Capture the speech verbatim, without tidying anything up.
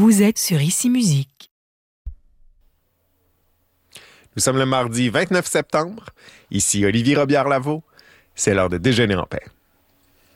Vous êtes sur Ici Musique. Nous sommes le mardi vingt-neuf septembre. Ici Olivier Robillard-Lavaux. C'est l'heure de déjeuner en paix.